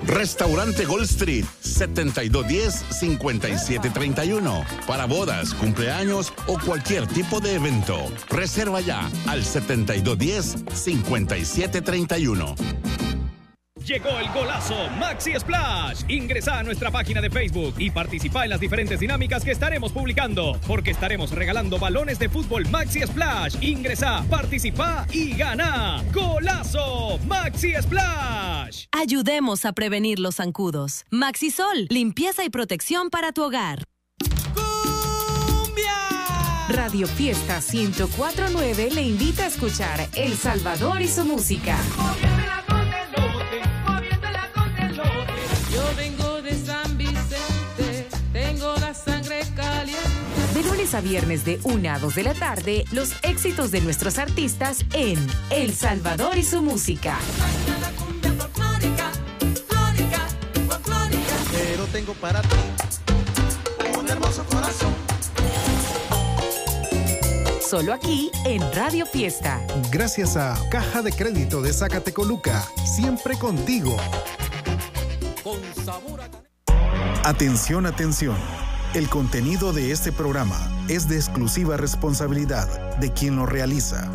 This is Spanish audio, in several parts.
Restaurante Gold Street, 7210-5731. Para bodas, cumpleaños o cualquier tipo de evento. Reserva ya al 7210-5731. Llegó el golazo Maxi Splash. Ingresa a nuestra página de Facebook y participa en las diferentes dinámicas que estaremos publicando, porque estaremos regalando balones de fútbol Maxi Splash. Ingresa, participa y gana. ¡Golazo Maxi Splash! Ayudemos a prevenir los zancudos. Maxi Sol, limpieza y protección para tu hogar. Radio Fiesta 104.9 le invita a escuchar El Salvador y su música. Yo vengo de San Vicente, tengo la sangre caliente. De lunes a viernes de 1 a 2 de la tarde, los éxitos de nuestros artistas en El Salvador y su música. Pero tengo para ti un hermoso corazón. Solo aquí en Radio Fiesta. Gracias a Caja de Crédito de Zacatecoluca, siempre contigo. Con sabor a... Atención, atención. El contenido de este programa es de exclusiva responsabilidad de quien lo realiza.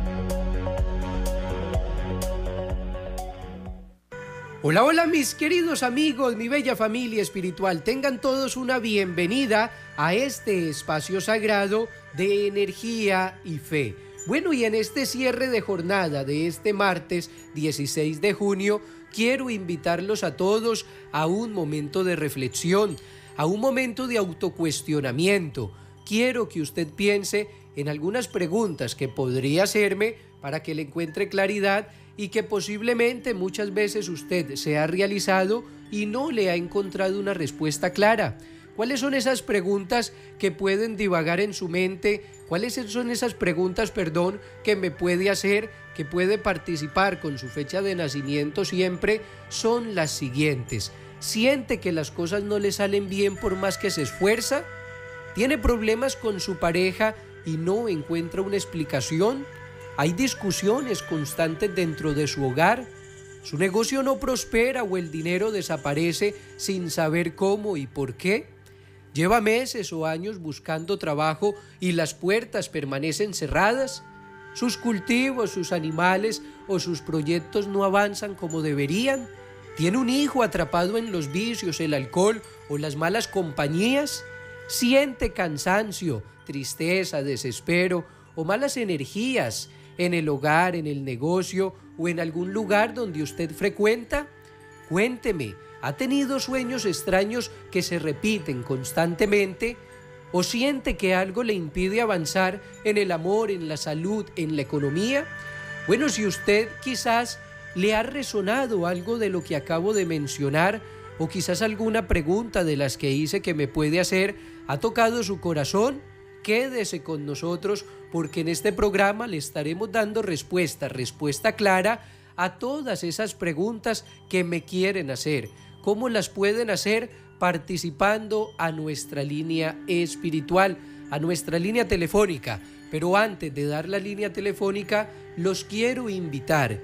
Hola, hola mis queridos amigos, mi bella familia espiritual. Tengan todos una bienvenida a este espacio sagrado de energía y fe. Bueno, y en este cierre de jornada de este martes 16 de junio, quiero invitarlos a todos a un momento de reflexión, a un momento de autocuestionamiento. Quiero que usted piense en algunas preguntas que podría hacerme para que le encuentre claridad y que posiblemente muchas veces usted se ha realizado y no le ha encontrado una respuesta clara. ¿Cuáles son esas preguntas que pueden divagar en su mente? ¿Cuáles son esas preguntas, que me puede hacer, que puede participar con su fecha de nacimiento siempre? Son las siguientes. ¿Siente que las cosas no le salen bien por más que se esfuerza? ¿Tiene problemas con su pareja y no encuentra una explicación? ¿Hay discusiones constantes dentro de su hogar? ¿Su negocio no prospera o el dinero desaparece sin saber cómo y por qué? ¿Lleva meses o años buscando trabajo y las puertas permanecen cerradas? ¿Sus cultivos, sus animales o sus proyectos no avanzan como deberían? ¿Tiene un hijo atrapado en los vicios, el alcohol o las malas compañías? ¿Siente cansancio, tristeza, desespero o malas energías en el hogar, en el negocio o en algún lugar donde usted frecuenta? Cuénteme, ¿ha tenido sueños extraños que se repiten constantemente? ¿O siente que algo le impide avanzar en el amor, en la salud, en la economía? Bueno, si usted quizás le ha resonado algo de lo que acabo de mencionar, o quizás alguna pregunta de las que hice que me puede hacer, ¿ha tocado su corazón? Quédese con nosotros porque en este programa le estaremos dando respuesta clara a todas esas preguntas que me quieren hacer. ¿Cómo las pueden hacer? Participando a nuestra línea espiritual, a nuestra línea telefónica. Pero antes de dar la línea telefónica, los quiero invitar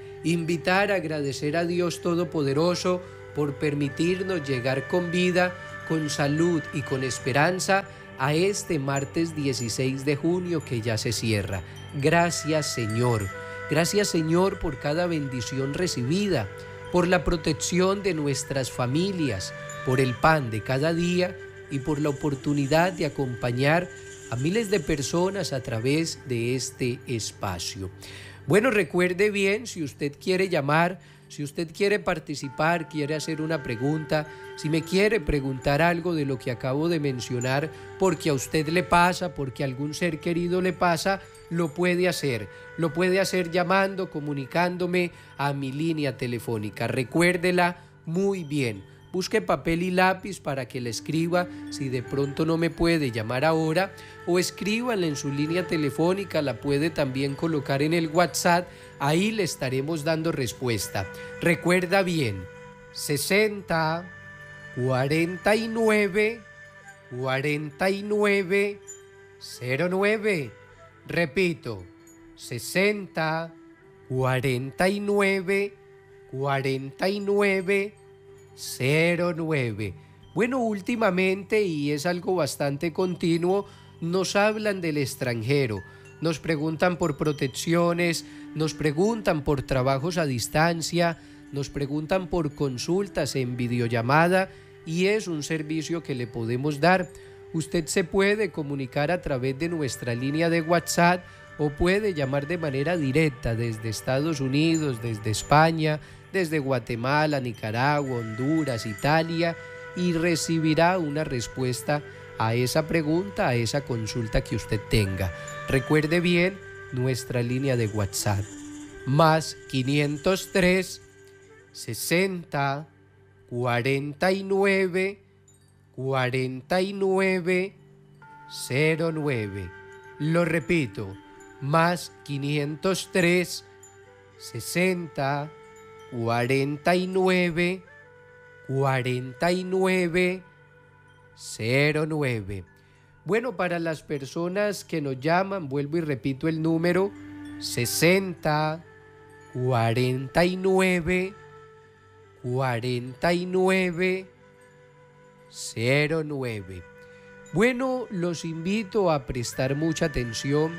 a agradecer a Dios Todopoderoso por permitirnos llegar con vida, con salud y con esperanza a este martes 16 de junio que ya se cierra. Gracias, Señor. Gracias, Señor, por cada bendición recibida, por la protección de nuestras familias, por el pan de cada día y por la oportunidad de acompañar a miles de personas a través de este espacio. Bueno, recuerde bien, si usted quiere llamar, si usted quiere participar, quiere hacer una pregunta, si me quiere preguntar algo de lo que acabo de mencionar, porque a usted le pasa, porque a algún ser querido le pasa, lo puede hacer. Lo puede hacer llamando, comunicándome a mi línea telefónica. Recuérdela muy bien. Busque papel y lápiz para que le escriba si de pronto no me puede llamar ahora, o escríbala en su línea telefónica, la puede también colocar en el WhatsApp, ahí le estaremos dando respuesta. Recuerda bien, 60 49 49 09. Repito, 60 49 49 09. Bueno, últimamente, y es algo bastante continuo, nos hablan del extranjero, nos preguntan por protecciones, nos preguntan por trabajos a distancia, nos preguntan por consultas en videollamada y es un servicio que le podemos dar. Usted se puede comunicar a través de nuestra línea de WhatsApp o puede llamar de manera directa desde Estados Unidos, desde España, desde Guatemala, Nicaragua, Honduras, Italia y recibirá una respuesta a esa pregunta, a esa consulta que usted tenga. Recuerde bien nuestra línea de WhatsApp, más 503 60 49 49 09. Lo repito, más 503 60 49 49 09. Bueno, para las personas que nos llaman, vuelvo y repito el número 60 49 49 09. Bueno, los invito a prestar mucha atención,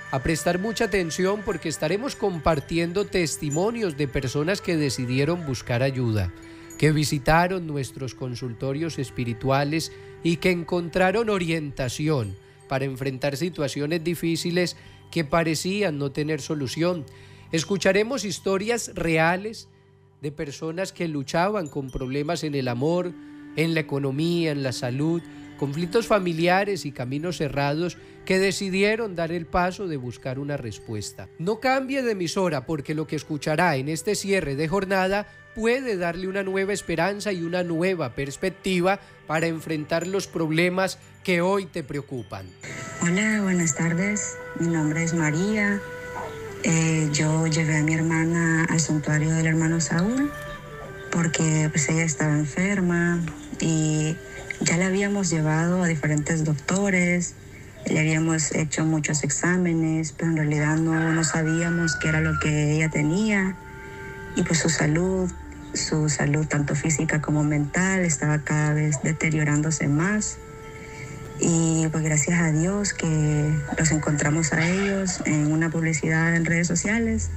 porque estaremos compartiendo testimonios de personas que decidieron buscar ayuda, que visitaron nuestros consultorios espirituales y que encontraron orientación para enfrentar situaciones difíciles que parecían no tener solución. Escucharemos historias reales de personas que luchaban con problemas en el amor, en la economía, en la salud, conflictos familiares y caminos cerrados que decidieron dar el paso de buscar una respuesta. No cambie de emisora porque lo que escuchará en este cierre de jornada puede darle una nueva esperanza y una nueva perspectiva para enfrentar los problemas que hoy te preocupan. Hola, buenas tardes. Mi nombre es María. Yo llevé a mi hermana al santuario del hermano Saúl porque pues ella estaba enferma y ya la habíamos llevado a diferentes doctores, le habíamos hecho muchos exámenes, pero en realidad no sabíamos qué era lo que ella tenía y pues su salud tanto física como mental estaba cada vez deteriorándose más. Y pues gracias a Dios que los encontramos a ellos en una publicidad en redes sociales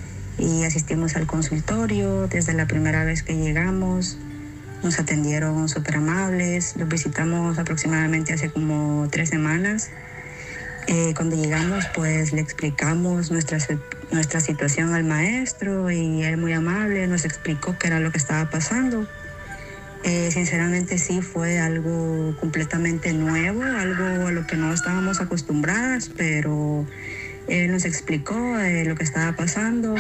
y asistimos al consultorio. Desde la primera vez que llegamos nos atendieron súper amables, los visitamos aproximadamente hace como 3 semanas. Cuando llegamos pues le explicamos nuestra situación al maestro y él muy amable nos explicó qué era lo que estaba pasando. Sinceramente sí fue algo completamente nuevo, algo a lo que no estábamos acostumbradas, pero él nos explicó lo que estaba pasando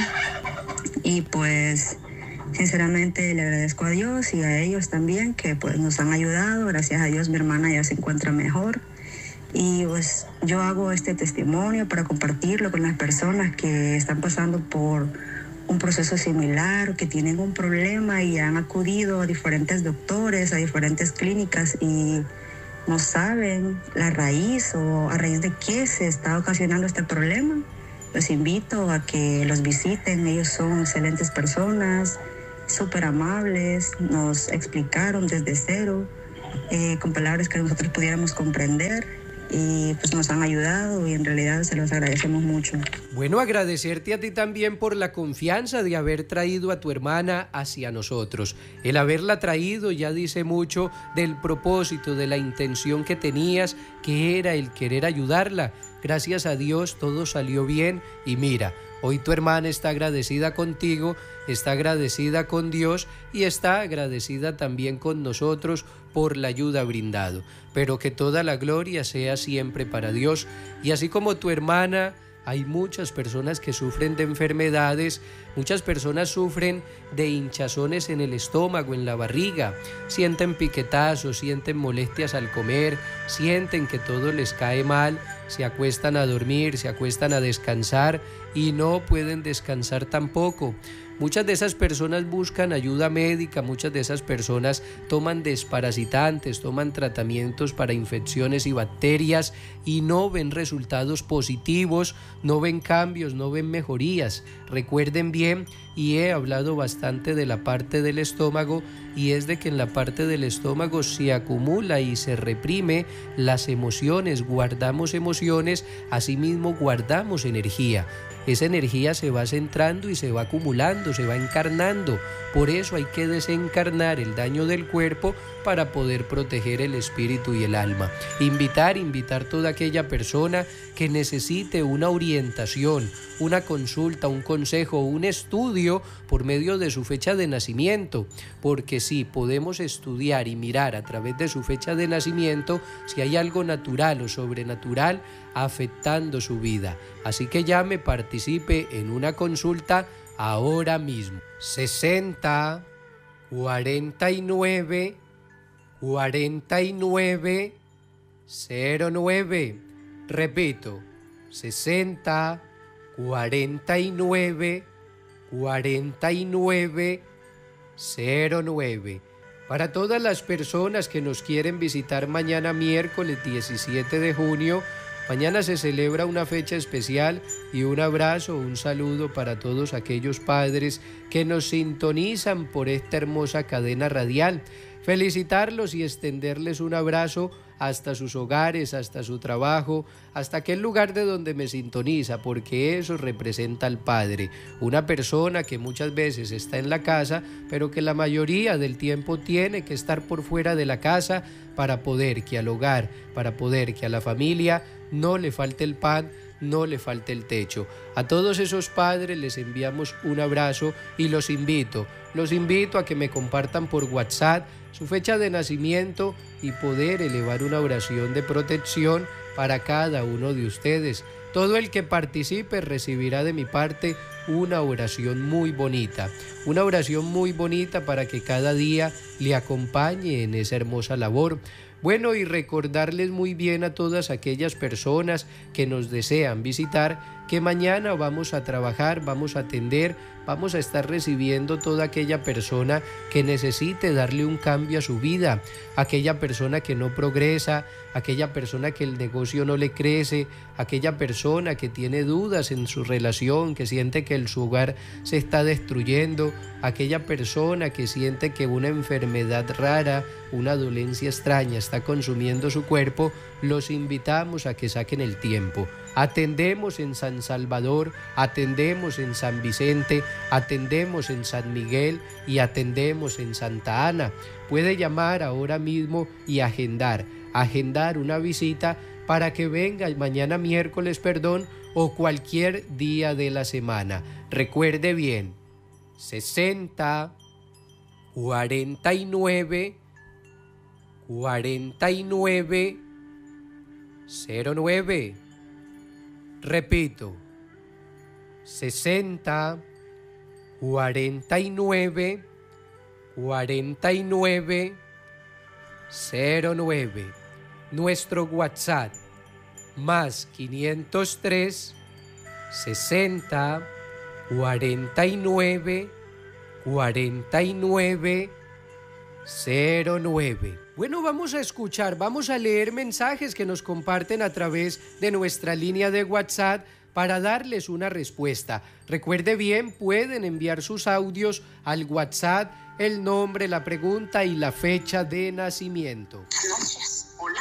y pues sinceramente le agradezco a Dios y a ellos también que pues nos han ayudado. Gracias a Dios mi hermana ya se encuentra mejor y pues yo hago este testimonio para compartirlo con las personas que están pasando por un proceso similar, que tienen un problema y han acudido a diferentes doctores, a diferentes clínicas y no saben la raíz o a raíz de qué se está ocasionando este problema. Los invito a que los visiten, ellos son excelentes personas, súper amables, nos explicaron desde cero, con palabras que nosotros pudiéramos comprender. Y pues nos han ayudado y en realidad se los agradecemos mucho. Bueno, agradecerte a ti también por la confianza de haber traído a tu hermana hacia nosotros. El haberla traído ya dice mucho del propósito, de la intención que tenías, que era el querer ayudarla. Gracias a Dios todo salió bien y mira, hoy tu hermana está agradecida contigo, está agradecida con Dios y está agradecida también con nosotros por la ayuda brindado. Pero que toda la gloria sea siempre para Dios. Y así como tu hermana, hay muchas personas que sufren de enfermedades, muchas personas sufren de hinchazones en el estómago, en la barriga, sienten piquetazos, sienten molestias al comer, sienten que todo les cae mal, se acuestan a dormir, se acuestan a descansar y no pueden descansar tampoco. Muchas de esas personas buscan ayuda médica, muchas de esas personas toman desparasitantes, toman tratamientos para infecciones y bacterias y no ven resultados positivos, no ven cambios, no ven mejorías. Recuerden bien y he hablado bastante de la parte del estómago, y es de que en la parte del estómago se acumula y se reprime las emociones, guardamos emociones, asimismo guardamos energía. Esa energía se va centrando y se va acumulando, se va encarnando. Por eso hay que desencarnar el daño del cuerpo para poder proteger el espíritu y el alma. Invitar toda aquella persona que necesite una orientación, una consulta, un consejo, un estudio por medio de su fecha de nacimiento, porque sí, podemos estudiar y mirar a través de su fecha de nacimiento si hay algo natural o sobrenatural afectando su vida. Así que llame, participe en una consulta ahora mismo. 60 49 49 09. Repito, 60 49 49 09. Para todas las personas que nos quieren visitar mañana miércoles 17 de junio, mañana se celebra una fecha especial, y un abrazo, un saludo para todos aquellos padres que nos sintonizan por esta hermosa cadena radial. Felicitarlos y extenderles un abrazo hasta sus hogares, hasta su trabajo, hasta aquel lugar de donde me sintoniza, porque eso representa al Padre, una persona que muchas veces está en la casa, pero que la mayoría del tiempo tiene que estar por fuera de la casa para poder que al hogar, para poder que a la familia no le falte el pan, no le falte el techo. A todos esos padres les enviamos un abrazo y los invito a que me compartan por WhatsApp su fecha de nacimiento y poder elevar una oración de protección para cada uno de ustedes. Todo el que participe recibirá de mi parte una oración muy bonita para que cada día le acompañe en esa hermosa labor. Bueno, y recordarles muy bien a todas aquellas personas que nos desean visitar que mañana vamos a trabajar, vamos a atender, vamos a estar recibiendo toda aquella persona que necesite darle un cambio a su vida, aquella persona que no progresa, aquella persona que el negocio no le crece, aquella persona que tiene dudas en su relación, que siente que su hogar se está destruyendo, aquella persona que siente que una enfermedad rara, una dolencia extraña está consumiendo su cuerpo. Los invitamos a que saquen el tiempo. Atendemos en San Salvador, atendemos en San Vicente, atendemos en San Miguel y atendemos en Santa Ana. Puede llamar ahora mismo y agendar una visita para que venga mañana miércoles, o cualquier día de la semana. Recuerde bien, 60 49 49 09. Repito, 60 49 49 09. Nuestro WhatsApp más 503 60 49 49 09. Bueno, vamos a leer mensajes que nos comparten a través de nuestra línea de WhatsApp para darles una respuesta. Recuerde bien, pueden enviar sus audios al WhatsApp, el nombre, la pregunta y la fecha de nacimiento. Buenas noches, hola.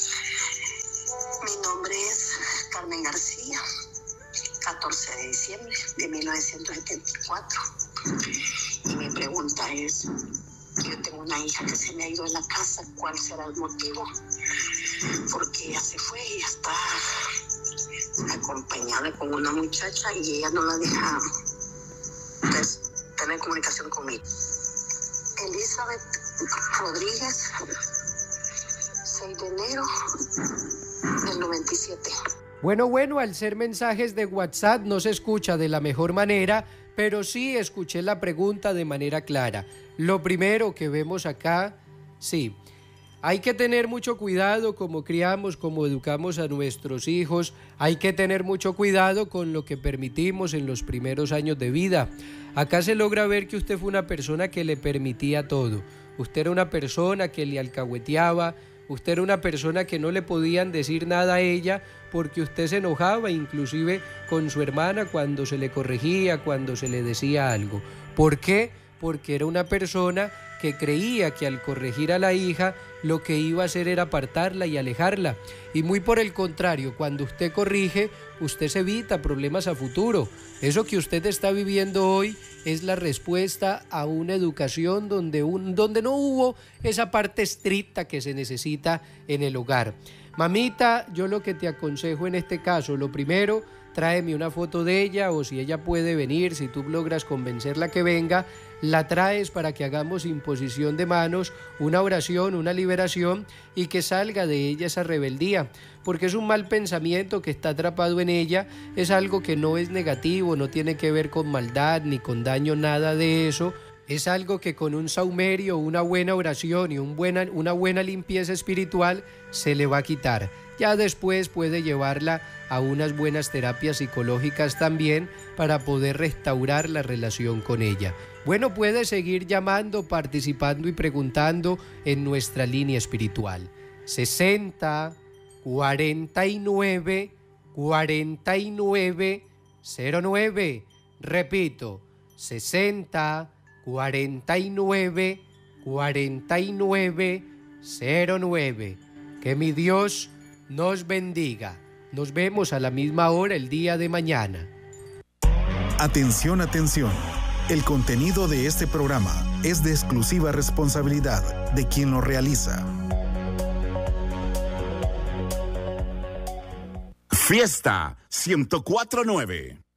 Mi nombre es Carmen García, 14 de diciembre de 1974. Y mi pregunta es: yo tengo una hija que se me ha ido de la casa, ¿cuál será el motivo? Porque ella se fue y está acompañada con una muchacha y ella no la deja tener comunicación conmigo. Elizabeth Rodríguez, 6 de enero del 97. Bueno, al ser mensajes de WhatsApp no se escucha de la mejor manera, pero sí escuché la pregunta de manera clara. Lo primero que vemos acá, sí, hay que tener mucho cuidado como criamos, como educamos a nuestros hijos. Hay que tener mucho cuidado con lo que permitimos en los primeros años de vida. Acá se logra ver que usted fue una persona que le permitía todo. Usted era una persona que le alcahueteaba, Usted era una persona que no le podían decir nada a ella porque usted se enojaba inclusive con su hermana cuando se le corregía, cuando se le decía algo. ¿Por qué? Porque era una persona que creía que al corregir a la hija lo que iba a hacer era apartarla y alejarla. Y muy por el contrario, cuando usted corrige, usted se evita problemas a futuro. Eso que usted está viviendo hoy es la respuesta a una educación donde no hubo esa parte estricta que se necesita en el hogar. Mamita, yo lo que te aconsejo en este caso, lo primero, tráeme una foto de ella, o si ella puede venir, si tú logras convencerla que venga, la traes para que hagamos imposición de manos, una oración, una liberación, y que salga de ella esa rebeldía, porque es un mal pensamiento que está atrapado en ella, es algo que no es negativo, no tiene que ver con maldad ni con daño, nada de eso. Es algo que con un saumerio, una buena oración y una buena limpieza espiritual se le va a quitar. Ya después puede llevarla a unas buenas terapias psicológicas también para poder restaurar la relación con ella. Bueno, puede seguir llamando, participando y preguntando en nuestra línea espiritual. 60 49 49 09. Repito, 60 49 49 09. Que mi Dios nos bendiga. Nos vemos a la misma hora el día de mañana. Atención, atención. El contenido de este programa es de exclusiva responsabilidad de quien lo realiza. Fiesta 104.9.